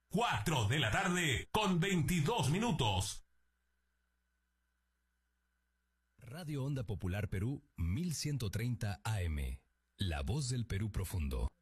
4 de la tarde con 22 minutos. Radio Onda Popular Perú 1130 AM. La voz del Perú profundo.